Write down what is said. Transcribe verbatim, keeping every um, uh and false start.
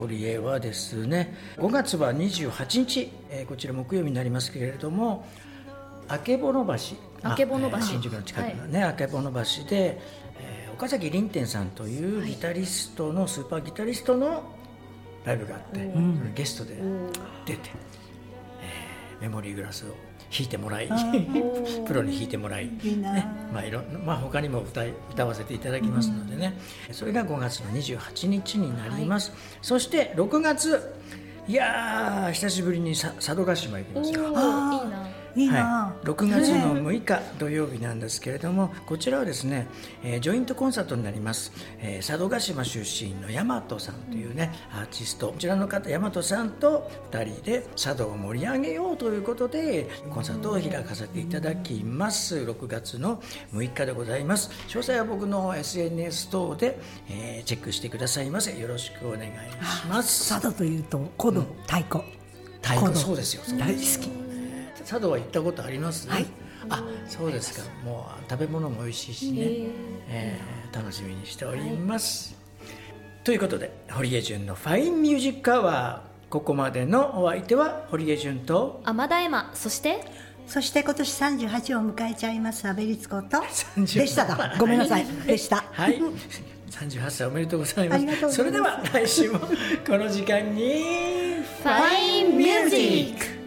堀江はですね、ごがつはにじゅうはちにち、えー、こちら木曜日になりますけれども、あけぼの橋、 あけぼの橋、 新宿の近くのね、あけぼの橋で、えー、岡崎凛天さんというギタリストの、はい、スーパーギタリストのライブがあって、それゲストで出て、えー、メモリーグラスを弾いてもらいプロに弾いてもらい、ね、まあいろまあ、他にも 歌い歌わせていただきますのでね、うん、それがごがつのにじゅうはちにちになります、はい、そしてろくがつ、いやー久しぶりに佐渡島行きますよ。 あいいないいな、 はい、ろくがつのむいか土曜日なんですけれども、こちらはですね、えー、ジョイントコンサートになります、えー、佐渡島出身の大和さんというね、うん、アーティスト、こちらの方大和さんとふたりで佐渡を盛り上げようということでコンサートを開かせていただきます。ろくがつのむいかでございます。詳細は僕の エスエヌエス 等で、えー、チェックしてくださいませ。よろしくお願いします。 佐渡というと古道、太鼓太鼓、そうですよ、 大好き。 佐渡は行ったことあります？ はい。 あ、そうですか。もう食べ物も美味しいしね、えー、楽しみにしております、はい、ということで堀江潤のファインミュージックアワー、ここまでのお相手は堀江潤と天田恵麻、そしてそして今年さんじゅうはちを迎えちゃいます阿部律子とでしたがごめんなさいでしたはいさんじゅうはっさいおめでとうございます。それでは来週もこの時間にファインミュージック。